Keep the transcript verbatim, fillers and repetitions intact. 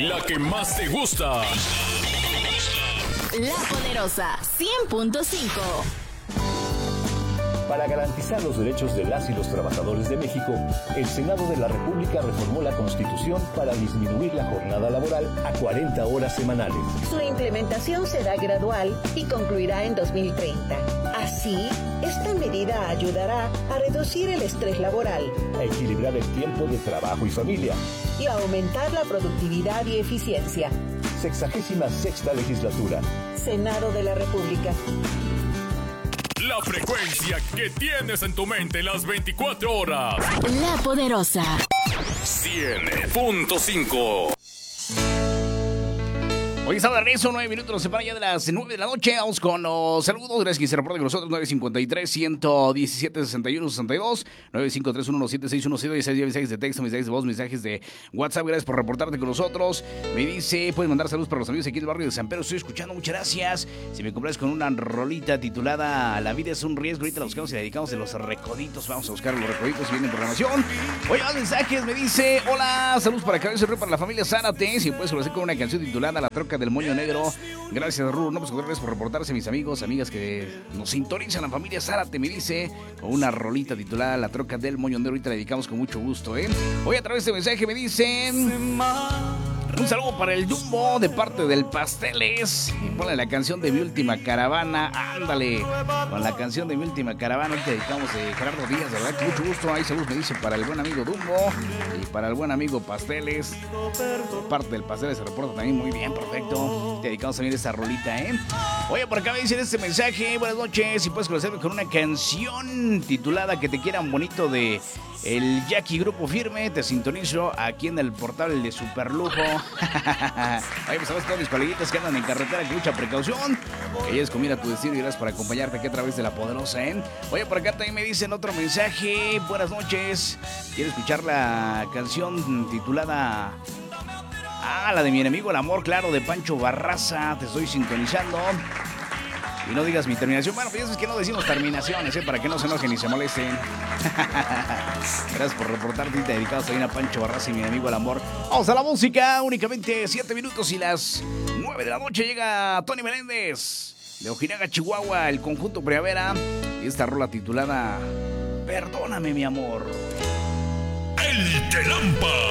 La que más te gusta. La Poderosa cien punto cinco. Para garantizar los derechos de las y los trabajadores de México, el Senado de la República reformó la Constitución para disminuir la jornada laboral a cuarenta horas semanales. Su implementación será gradual y concluirá en dos mil treinta. Así, esta medida ayudará a reducir el estrés laboral, a equilibrar el tiempo de trabajo y familia y a aumentar la productividad y eficiencia. Sexagésima sexta legislatura. Senado de la República. La frecuencia que tienes en tu mente las veinticuatro horas. La Poderosa cien punto cinco. Hoy está de regreso, nueve minutos, nos separa ya de las nueve de la noche. Vamos con los saludos. Gracias que se reporta con nosotros. nueve cinco tres, uno uno siete, seis uno seis dos, nueve cinco tres, uno uno siete, seis uno seis dos, mensajes de texto, mensajes de voz, mensajes de WhatsApp. Gracias por reportarte con nosotros. Me dice, puedes mandar saludos para los amigos aquí del barrio de San Pedro. Estoy escuchando, muchas gracias. Si me compras con una rolita titulada La vida es un riesgo, ahorita la buscamos y la dedicamos en los recoditos. Vamos a buscar los recoditos, viene en programación. Oye, más mensajes, me dice, hola, saludos para Cabeza Río, para la familia Zárate. Si puedes conocer con una canción titulada La troca del moño negro. Gracias, Rulo. No, pues gracias por reportarse, mis amigos, amigas que nos sintonizan. La familia Zárate me dice, con una rolita titulada La troca del moño negro. Ahorita la dedicamos con mucho gusto, ¿eh? Hoy a través de este mensaje me dicen, un saludo para el Dumbo de parte del Pasteles. Y ponle la canción de Mi Última Caravana. Ándale, con la canción de Mi Última Caravana. Ahorita dedicamos de Gerardo Díaz, de verdad que mucho gusto. Ahí saludos me dice para el buen amigo Dumbo y para el buen amigo Pasteles. De parte del Pasteles se reporta también muy bien, perfecto. Te dedicamos también esta rolita, ¿eh? Oye, por acá me dicen este mensaje. Buenas noches, si puedes conocerme con una canción titulada Que te quieran bonito de el Jackie Grupo Firme. Te sintonizo aquí en el portal de Superlujo. Oye, pues a todos mis coleguitas que andan en carretera, que mucha precaución, que ya es comida a tu destino y gracias por acompañarte aquí a través de La Poderosa, ¿eh? Oye, por acá también me dicen otro mensaje. Buenas noches, quiero escuchar la canción titulada Ah, la de Mi Enemigo el Amor, claro, de Pancho Barraza. Te estoy sintonizando. Y no digas mi terminación. Bueno, pues es que no decimos terminaciones, ¿eh? Para que no se enojen ni se molesten. Gracias por reportarte. Te dedicado también a Pancho Barraza y Mi Enemigo el Amor. Vamos a la música. Únicamente siete minutos y las nueve de la noche llega Tony Meléndez de Ojinaga, Chihuahua, el conjunto Primavera. Y esta rola titulada Perdóname, mi amor. El Telampa.